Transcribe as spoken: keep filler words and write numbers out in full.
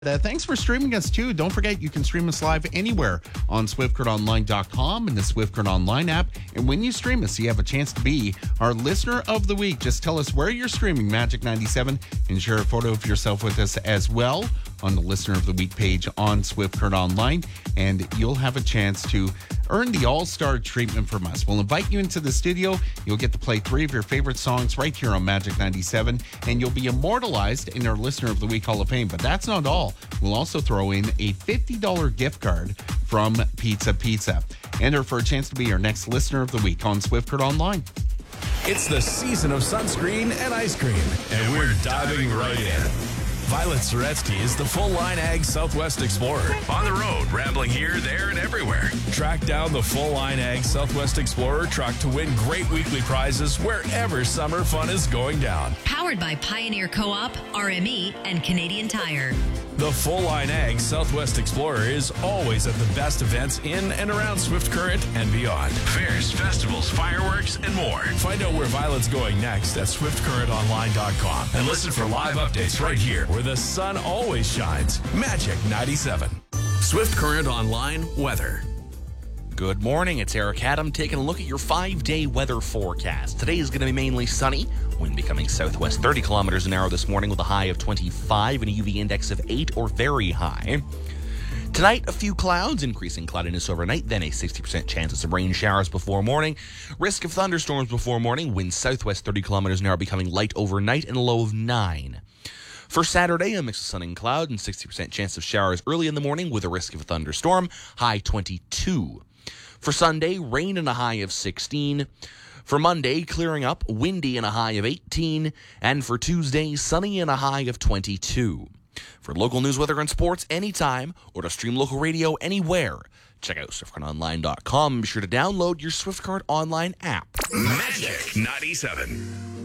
Uh, thanks for streaming us too. Don't forget, you can stream us live anywhere on swift current online dot com and the Swift Current Online app. And when you stream us, you have a chance to be our listener of the week. Just tell us where you're streaming Magic ninety-seven and share a photo of yourself with us as well on the Listener of the Week page on Swift Current Online, and you'll have a chance to earn the all-star treatment from us. We'll invite you into the studio. You'll get to play three of your favorite songs right here on Magic ninety-seven, and you'll be immortalized in our Listener of the Week Hall of Fame. But that's not all. We'll also throw in a fifty dollars gift card from Pizza Pizza. Enter for a chance to be our next Listener of the Week on Swift Current Online. It's the season of sunscreen and ice cream, and we're diving right in. Violet Zaretsky is the full-line Ag Southwest Explorer. On the road, rambling here, there, and everywhere. Track down the full-line Ag Southwest Explorer truck to win great weekly prizes wherever summer fun is going down. Powered by Pioneer Co-op, R M E, and Canadian Tire. The full-line Ag Southwest Explorer is always at the best events in and around Swift Current and beyond. Fairs, festivals, fireworks, and more. Find out where Violet's going next at swift current online dot com and listen for live updates right here where the sun always shines. Magic ninety-seven. Swift Current Online weather. Good morning, it's Eric Adam taking a look at your five-day weather forecast. Today is going to be mainly sunny, wind becoming southwest thirty kilometers an hour this morning with a high of twenty-five and a U V index of eight or very high. Tonight, a few clouds, increasing cloudiness overnight, then a sixty percent chance of some rain showers before morning. Risk of thunderstorms before morning, winds southwest thirty kilometers an hour becoming light overnight and a low of nine. For Saturday, a mix of sun and cloud and sixty percent chance of showers early in the morning with a risk of a thunderstorm, high twenty-two. For Sunday, rain and a high of sixteen. For Monday, clearing up, windy and a high of eighteen. And for Tuesday, sunny and a high of twenty-two. For local news, weather, and sports anytime, or to stream local radio anywhere, check out swift current online dot com. Be sure to download your Swift Current Online app. Magic ninety-seven.